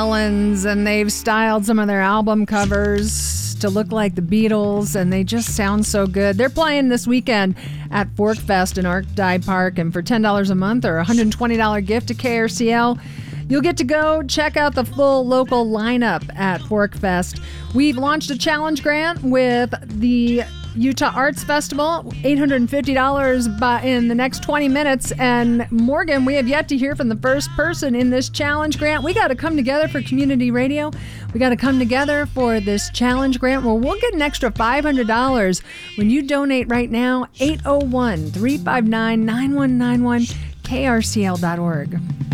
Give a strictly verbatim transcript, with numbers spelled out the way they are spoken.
Ellens, and they've styled some of their album covers to look like the Beatles, and they just sound so good. They're playing this weekend at Fork Fest in Arcdye Park, and for ten dollars a month or a one hundred twenty dollars gift to K R C L, you'll get to go check out the full local lineup at Fork Fest. We've launched a challenge grant with the Utah Arts Festival, eight hundred fifty dollars by, in the next twenty minutes. And Morgan, we have yet to hear from the first person in this challenge grant. We got to come together for community radio. We got to come together for this challenge grant. Well, we'll get an extra five hundred dollars when you donate right now. eight oh one, three five nine, nine one nine one, K R C L dot org.